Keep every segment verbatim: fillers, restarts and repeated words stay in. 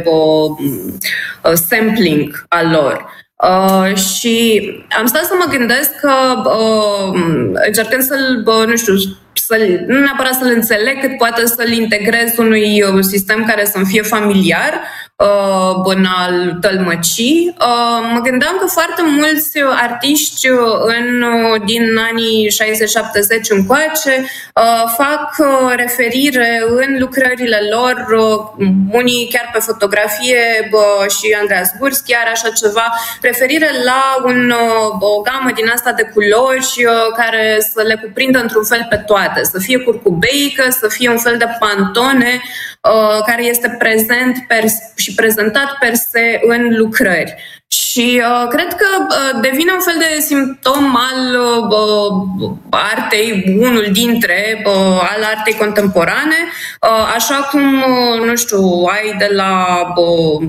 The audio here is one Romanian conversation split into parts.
uh, sampling al lor. Uh, și am stat să mă gândesc că uh, încercând să-l, uh, nu știu, să-l, nu neapărat să-l înțeleg, cât poate să-l integrez unui uh, sistem care să-mi fie familiar, uh, în al tălmăcii. Uh, mă gândeam că foarte mulți artiști în, uh, din anii șaizeci șaptezeci încoace uh, fac uh, referire în lucrările lor, uh, unii chiar pe fotografie, uh, și Andreas Gursky are așa ceva, referire la un, o gamă din asta de culori care să le cuprindă într-un fel pe toate, să fie curcubeică, să fie un fel de pantone care este prezent per, și prezentat per se în lucrări. Și uh, cred că uh, devine un fel de simptom al uh, artei, unul dintre, uh, al artei contemporane, uh, așa cum, uh, nu știu, ai de la Uh,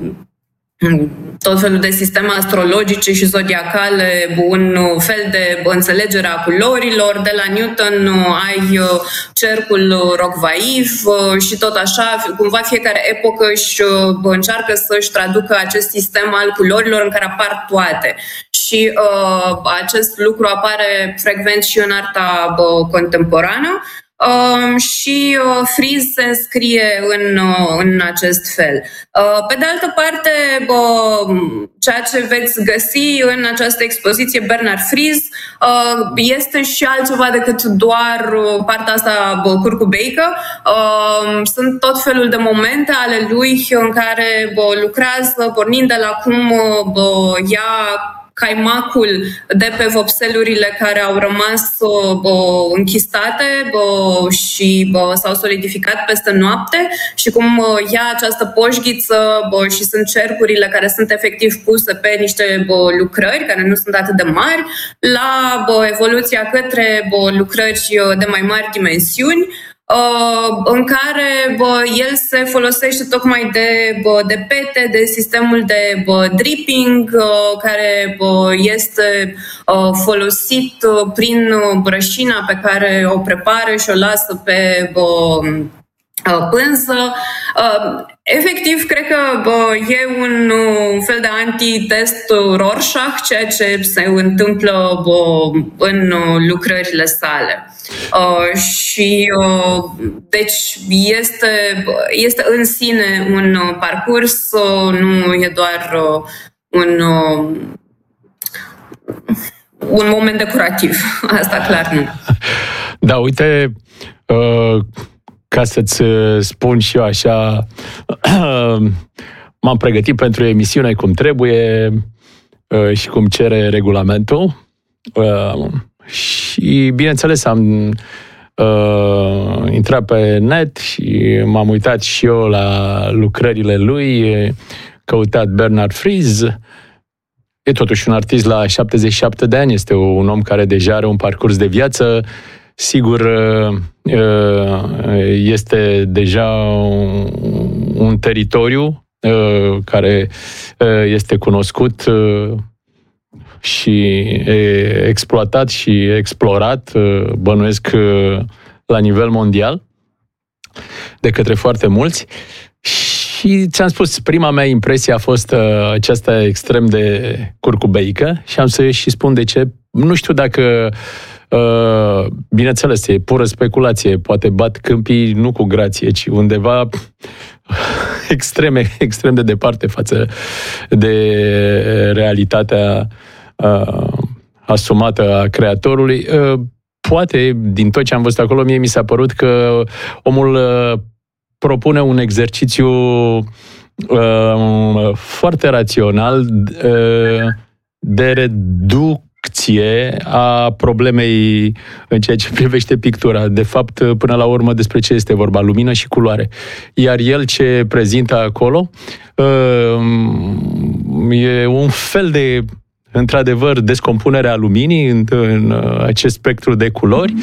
tot felul de sisteme astrologice și zodiacale, un fel de înțelegere a culorilor. De la Newton ai cercul Rogvaiv și tot așa, cumva fiecare epocă își încearcă să-și traducă acest sistem al culorilor în care apar toate. Și uh, acest lucru apare frecvent și în arta uh, contemporană. Uh, și uh, Frieze se înscrie în, uh, în acest fel. Uh, pe de altă parte, uh, ceea ce veți găsi în această expoziție Bernard Frieze uh, este și altceva decât doar uh, partea asta uh, curcubeică. Uh, sunt tot felul de momente ale lui în care uh, lucrează, pornind de la cum uh, ia caimacul de pe vopselurile care au rămas uh, închistate uh, și uh, s-au solidificat peste noapte și cum uh, ia această poșghiță uh, și sunt cercurile care sunt efectiv puse pe niște uh, lucrări care nu sunt atât de mari, la uh, evoluția către uh, lucrări uh, de mai mari dimensiuni, în care bă, el se folosește tocmai de, bă, de pete, de sistemul de bă, dripping, bă, care bă, este bă, folosit bă, prin brășina pe care o prepară și o lasă pe bă, pânză. Efectiv, cred că bă, e un, un fel de anti-test Rorschach, ceea ce se întâmplă bă, în lucrările sale. Uh, și uh, deci este, este în sine un uh, parcurs, uh, nu e doar uh, un, uh, un moment decorativ. Asta clar nu. Da, uite, uh, ca să-ți spun și eu așa, m-am pregătit pentru emisiune cum trebuie uh, și cum cere regulamentul. Uh, Și, bineînțeles, am uh, intrat pe net și m-am uitat și eu la lucrările lui, căutat Bernard Frieze. E totuși un artist la șaptezeci și șapte de ani, este un om care deja are un parcurs de viață. Sigur, uh, este deja un, un teritoriu uh, care uh, este cunoscut uh, și e exploatat și explorat, bănuiesc, la nivel mondial, de către foarte mulți. Și ți-am spus, prima mea impresie a fost aceasta extrem de curcubeică și am să și spun de ce. Nu știu dacă, bineînțeles, e pură speculație, poate bat câmpii nu cu grație, ci undeva extrem, extrem de departe față de realitatea Uh, asumată a creatorului. Uh, poate, din tot ce am văzut acolo, mie mi s-a părut că omul uh, propune un exercițiu uh, foarte rațional uh, de reducție a problemei în ceea ce privește pictura. De fapt, până la urmă, despre ce este vorba? Lumină și culoare. Iar el ce prezintă acolo uh, e un fel de, într-adevăr, descompunerea luminii în, în acest spectru de culori.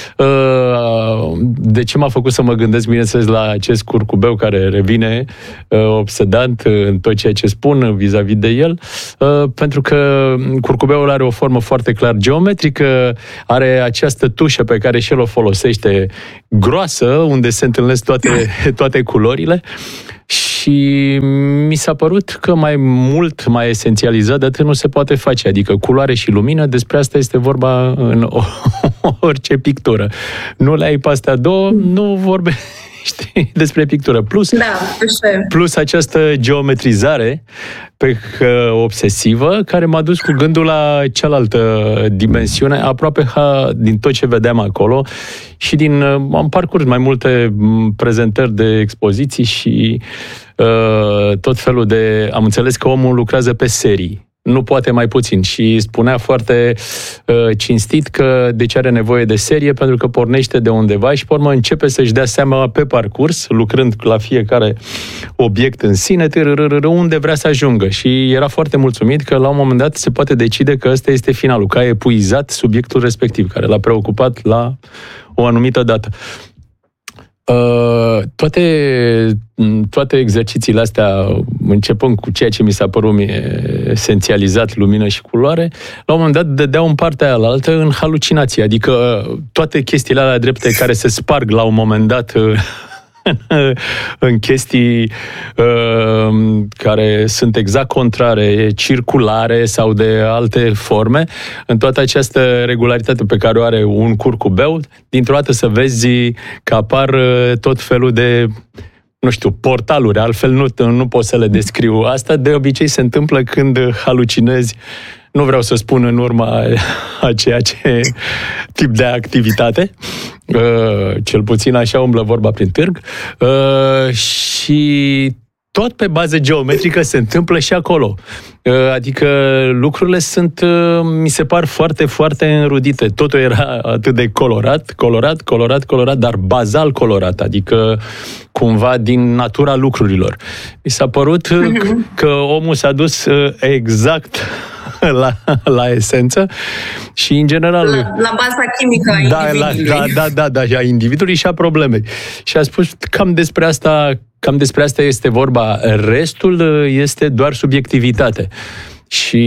De ce m-a făcut să mă gândesc, bineînțeles, la acest curcubeu care revine obsedant în tot ceea ce spun vis-a-vis de el? Pentru că curcubeul are o formă foarte clar geometrică, are această tușă pe care și el o folosește, groasă, unde se întâlnesc toate, toate culorile. Și și mi s-a părut că mai mult, mai esențializat de atât nu se poate face, adică culoare și lumină, despre asta este vorba în orice pictură. Nu le ai pe astea două, nu vorbești despre pictură. Plus, da, plus această geometrizare pe, obsesivă, care m-a dus cu gândul la cealaltă dimensiune, aproape ha, din tot ce vedeam acolo și din, am parcurs mai multe prezentări de expoziții și uh, tot felul de... Am înțeles că omul lucrează pe serii. Nu poate mai puțin. Și spunea foarte uh, cinstit că de ce are nevoie de serie, pentru că pornește de undeva și, pe urmă, începe să-și dea seama pe parcurs, lucrând la fiecare obiect în sine, unde vrea să ajungă. Și era foarte mulțumit că, la un moment dat, se poate decide că ăsta este finalul, că a epuizat subiectul respectiv, care l-a preocupat la o anumită dată. Uh, toate, toate exercițiile astea, începând cu ceea ce mi s-a părut mie esențializat, lumină și culoare, la un moment dat dădeau în partea aia la altă în halucinație, adică toate chestiile alea drepte care se sparg la un moment dat în chestii uh, care sunt exact contrare, circulare sau de alte forme, în toată această regularitate pe care o are un curcubeu, dintr-o dată să vezi că apar tot felul de, nu știu, portaluri, altfel nu, nu pot să le descriu. Asta de obicei se întâmplă când halucinezi, nu vreau să spun în urma a ceea ce tip de activitate, uh, cel puțin așa umblă vorba prin târg, uh, și tot pe bază geometrică se întâmplă și acolo. Uh, adică lucrurile sunt, uh, mi se par foarte, foarte înrudite. Totul era atât de colorat, colorat, colorat, colorat, dar bazal colorat, adică cumva din natura lucrurilor. Mi s-a părut uh, că omul s-a dus uh, exact La, la esență și, în general... La, la baza chimică a da, individului. La, da, da, da, da, a individului și a problemei. Și a spus, cam despre asta, cam despre asta este vorba. Restul este doar subiectivitate. Și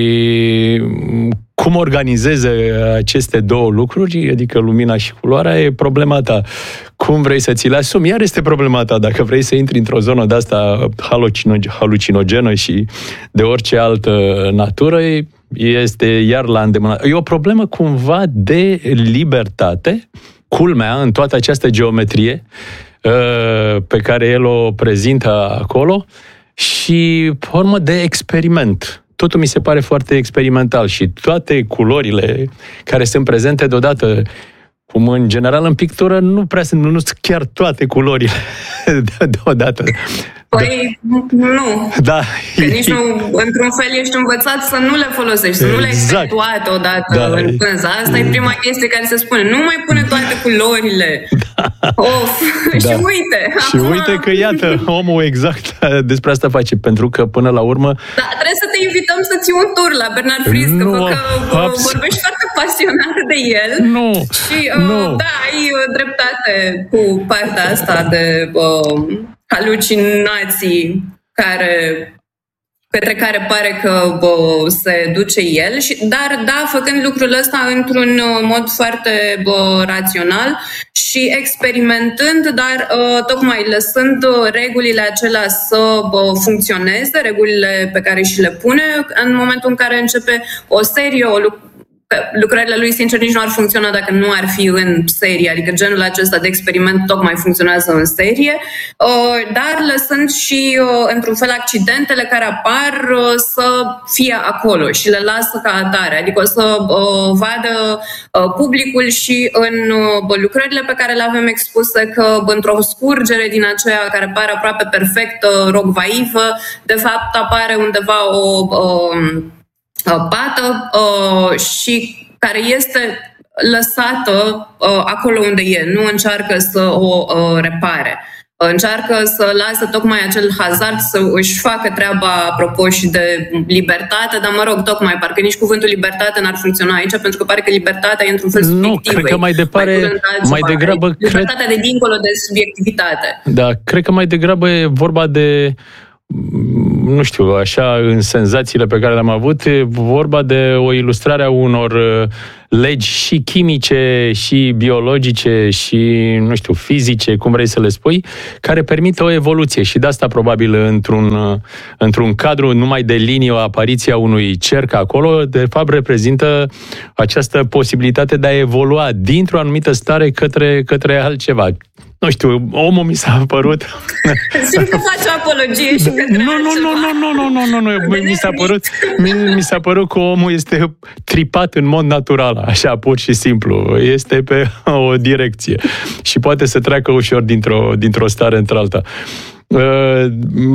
cum organizeze aceste două lucruri, adică lumina și culoarea, e problema ta. Cum vrei să ți le asumi, iar este problema ta. Dacă vrei să intri într-o zonă de asta halucinogenă și de orice altă natură, este iar la îndemână. E o problemă cumva de libertate, culmea în toată această geometrie pe care el o prezintă acolo și, pe urmă, de experiment. Totul mi se pare foarte experimental și toate culorile care sunt prezente deodată, cum în general în pictură, nu prea sunt, nu sunt chiar toate culorile deodată. Păi, da. Nu. Da. Că nici nu, într-un fel, ești învățat să nu le folosești, să nu le exact. extragi toate odată Da. în pânză. Asta e prima chestie care se spune. Nu mai pune toate culorile. Da. Of. Da. Și uite. Și acum... uite că, iată, omul exact despre asta face, pentru că, până la urmă... Da, trebuie să te invităm să ții un tur la Bernard Fries, nu, că abs- vorbești foarte pasionat de el. Nu, Și, uh, nu. da, ai dreptate cu partea asta de... Uh, halucinații care, către care pare că bă, se duce el, și, dar da, făcând lucrul ăsta într-un mod foarte bă, rațional și experimentând, dar uh, tocmai lăsând regulile acelea să bă, funcționeze, regulile pe care și le pune în momentul în care începe o serie, o lucru. Lucrările lui, sincer, nici nu ar funcționa dacă nu ar fi în serie, adică genul acesta de experiment tocmai funcționează în serie, dar lăsând și, într-un fel, accidentele care apar să fie acolo și le lasă ca atare, adică o să vadă publicul și în lucrările pe care le avem expuse că într-o scurgere din aceea care pare aproape perfectă, rogvaivă, de fapt apare undeva o... pată uh, și care este lăsată uh, acolo unde e, nu încearcă să o uh, repare. Uh, încearcă să lasă tocmai acel hazard să își facă treaba, apropo și de libertate, dar mă rog, tocmai, parcă nici cuvântul libertate n-ar funcționa aici, pentru că pare că libertatea e într-un fel subiectivă. Nu, cred că mai departe, mai, mai degrabă... Libertatea cred... de dincolo de subiectivitate. Da, cred că mai degrabă e vorba de... nu știu, așa, în senzațiile pe care le-am avut, e vorba de o ilustrare a unor legi și chimice, și biologice, și, nu știu, fizice, cum vrei să le spui, care permit o evoluție. Și de asta, probabil, într-un, într-un cadru numai de linie, o apariție a unui cerc acolo, de fapt, reprezintă această posibilitate de a evolua dintr-o anumită stare către, către altceva. Nu știu, omul mi s-a părut... Simt că faci o apologie și către nu, nu, nu, nu, nu, nu, nu, nu, nu, mi s-a părut, mi, mi s-a părut că omul este tripat în mod natural, așa, pur și simplu. Este pe o direcție și poate să treacă ușor dintr-o, dintr-o stare într-alta. Uh,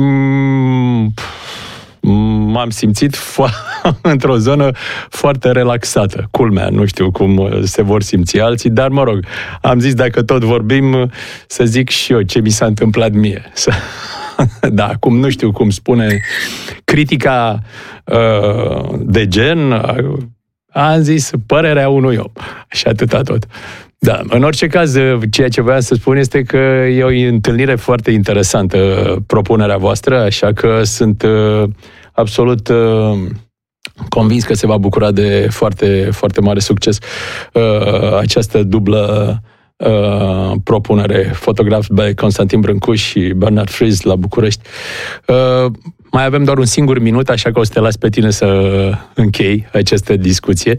m-am simțit fo- într-o zonă foarte relaxată, culmea, nu știu cum se vor simți alții, dar mă rog, am zis dacă tot vorbim, să zic și eu ce mi s-a întâmplat mie. Da, acum nu știu cum spune critica uh, de gen, am zis părerea unui om și atâta tot. Da, în orice caz, ceea ce voiam să spun este că e o întâlnire foarte interesantă, propunerea voastră, așa că sunt uh, absolut uh, convins că se va bucura de foarte, foarte mare succes uh, această dublă uh, propunere, fotograf by Constantin Brâncuș și Bernard Fries la București. Uh, Mai avem doar un singur minut, așa că o să te las pe tine să închei această discuție.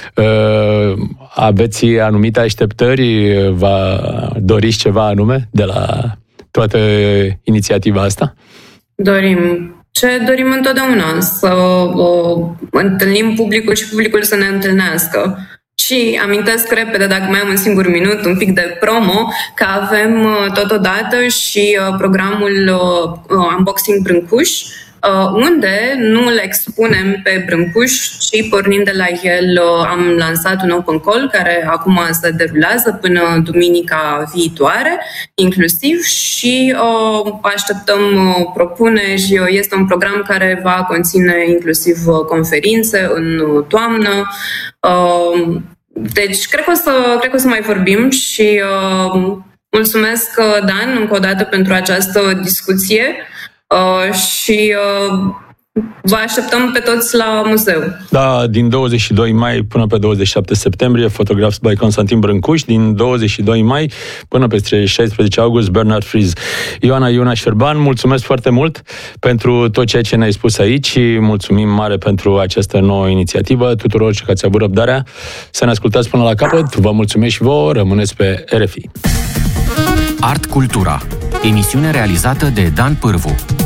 Aveți anumite așteptări? Va doriți ceva anume de la toată inițiativa asta? Dorim. Ce dorim întotdeauna? Să uh, întâlnim publicul și publicul să ne întâlnească. Și amintesc repede, dacă mai am un singur minut, un pic de promo, că avem uh, totodată și uh, programul uh, Unboxing Brâncuș, Uh, unde nu le expunem pe Brâncuș, ci pornind de la el uh, am lansat un open call care acum se derulează până duminica viitoare, inclusiv, și uh, așteptăm uh, propuneri. Este un program care va conține inclusiv uh, conferințe în uh, toamnă. Uh, deci, cred că, o să, cred că o să mai vorbim și uh, mulțumesc, Dan, încă o dată pentru această discuție. Uh, și uh, vă așteptăm pe toți la muzeu. Da, din douăzeci și doi mai până pe douăzeci și șapte septembrie, Photographs by Constantin Brâncuș, din douăzeci și doi mai până pe șaisprezece august, Bernard Fries. Ioana Iuna Șerban, mulțumesc foarte mult pentru tot ceea ce ne-ai spus aici și mulțumim mare pentru această nouă inițiativă. Tuturor ce ați avut răbdarea să ne ascultați până la capăt. Vă mulțumesc și vouă, rămâneți pe R F I. Art Cultura, emisiune realizată de Dan Pârvu.